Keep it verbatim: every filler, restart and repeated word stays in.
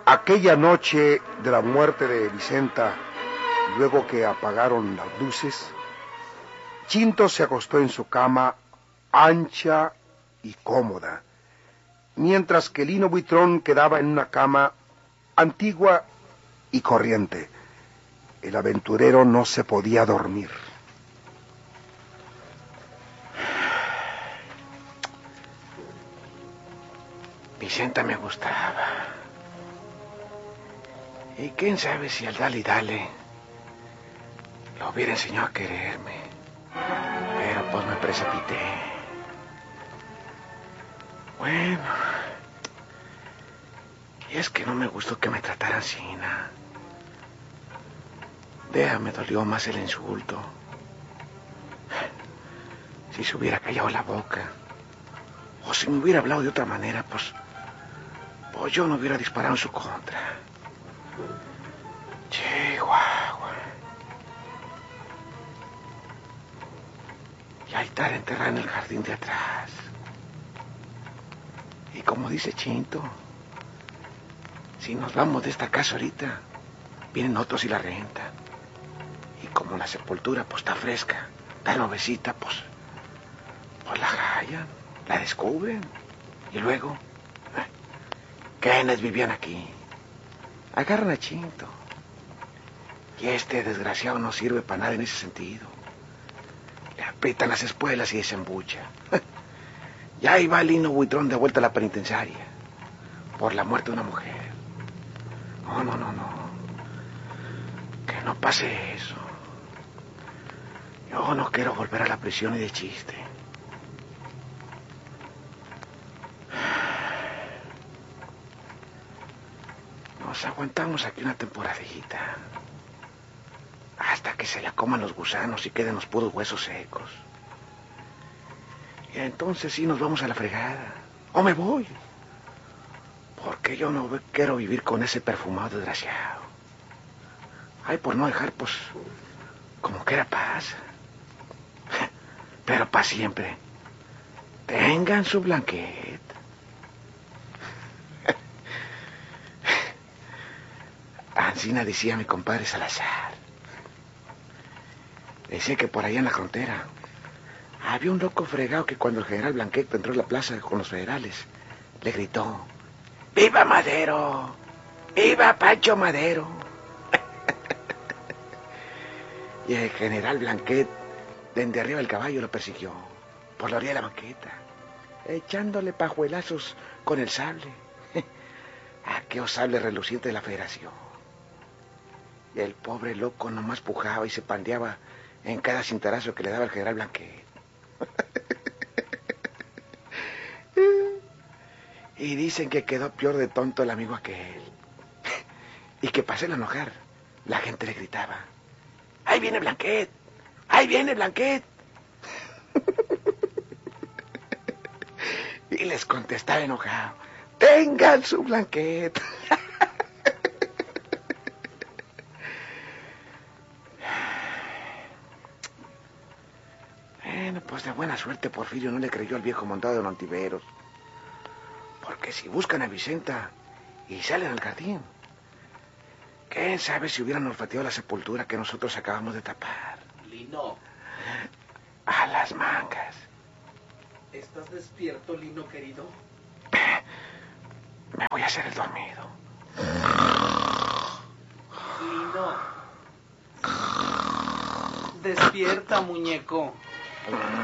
Aquella noche de la muerte de Vicenta, luego que apagaron las luces, Chinto se acostó en su cama ancha y cómoda, mientras que Lino Buitrón quedaba en una cama antigua y corriente. El aventurero no se podía dormir. Vicenta me gustaba. Y quién sabe si al dale y dale lo hubiera enseñado a quererme. Pero pues me precipité. Bueno, y es que no me gustó que me trataran así, na. Deja, me dolió más el insulto. Si se hubiera callado la boca, o si me hubiera hablado de otra manera, pues, pues yo no hubiera disparado en su contra. Chihuahua. Y ahí estar enterrada en el jardín de atrás. Y como dice Chinto, si nos vamos de esta casa ahorita, vienen otros y la rentan. Y como la sepultura pues está fresca, está nuevecita, pues, pues la hallan, la descubren. Y luego, eh, ¿quiénes vivían aquí? Agarran a Chinto. Y este desgraciado no sirve para nada en ese sentido. Le aprietan las espuelas y desembucha. Y ahí va Lino Buitrón de vuelta a la penitenciaria por la muerte de una mujer. No, no, no, no. Que no pase eso. Yo no quiero volver a la prisión ni de chiste. Nos aguantamos aquí una temporadita. Hasta que se la coman los gusanos y queden los puros huesos secos. Y entonces sí nos vamos a la fregada. O me voy. Porque yo no quiero vivir con ese perfumado desgraciado. Ay, por no dejar, pues, como que era paz. Pero para siempre. Tengan su blanquet. Ancina decía mi compadre Salazar. Decía que por allá en la frontera había un loco fregado que cuando el general Blanquet entró a la plaza con los federales, le gritó: ¡Viva Madero! ¡Viva Pancho Madero! Y el general Blanquet, desde arriba del caballo, lo persiguió por la orilla de la banqueta, echándole pajuelazos con el sable. Aquel sable reluciente de la Federación. Y el pobre loco nomás pujaba y se pandeaba en cada cintarazo que le daba el general Blanquet. Y dicen que quedó peor de tonto el amigo aquel. Y que para hacerlo enojar, la gente le gritaba: ¡Ahí viene Blanquet! ¡Ahí viene Blanquet! Y les contestaba enojado: ¡Tengan su Blanquet! Bueno, pues de buena suerte Porfirio no le creyó al viejo montado de Ontiveros. Porque si buscan a Vicenta y salen al jardín, quién sabe si hubieran olfateado la sepultura que nosotros acabamos de tapar. Lino. A las mangas. ¿Estás despierto, Lino, querido? Me voy a hacer el dormido. Lino. Despierta, muñeco.